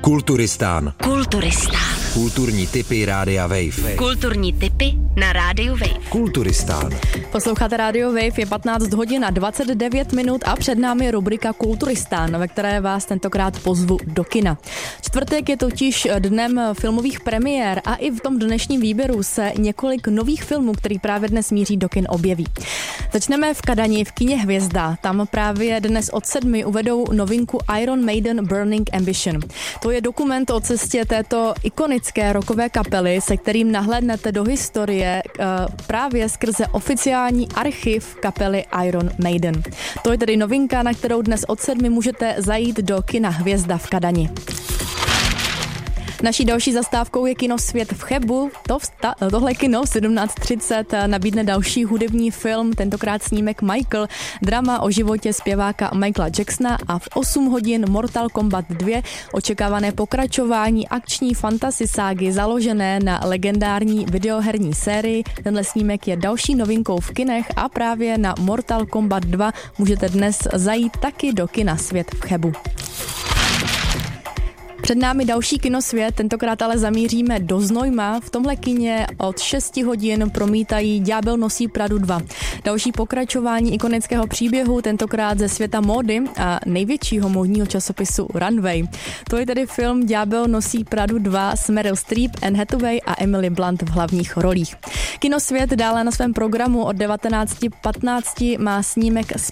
Kulturistán. Kulturní tipy Rádia Wave. Kulturní tipy na Rádiu Wave. Kulturistán. Posloucháte Radio Wave, je 15 hodin a 29 minut a před námi rubrika Kulturistán, ve které vás tentokrát pozvu do kina. Čtvrtek je totiž dnem filmových premiér a i v tom dnešním výběru se několik nových filmů, který právě dnes míří do kin, objeví. Začneme v Kadani v kině Hvězda. Tam právě dnes od 7 uvedou novinku Iron Maiden Burning Ambition. To je dokument o cestě této ikonické rockové kapely, se kterým nahlédnete do historie právě skrze oficiální archiv kapely Iron Maiden. To je tedy novinka, na kterou dnes od 7 můžete zajít do kina Hvězda v Kadani. Naší další zastávkou je kino Svět v Chebu. Tohle kino v 17:30 nabídne další hudební film, tentokrát snímek Michael, drama o životě zpěváka Michaela Jacksona, a v 8 hodin Mortal Kombat 2, očekávané pokračování akční fantasy ságy založené na legendární videoherní sérii. Tenhle snímek je další novinkou v kinech a právě na Mortal Kombat 2 můžete dnes zajít taky do kina Svět v Chebu. Před námi další kinosvět, tentokrát ale zamíříme do Znojma. V tomhle kině od 6 hodin promítají Ďábel nosí Pradu 2. Další pokračování ikonického příběhu, tentokrát ze světa módy a největšího módního časopisu Runway. To je tedy film Ďábel nosí Pradu 2 s Meryl Streep, Anne Hathaway a Emily Blunt v hlavních rolích. Kinosvět dále na svém programu od 19:15 má snímek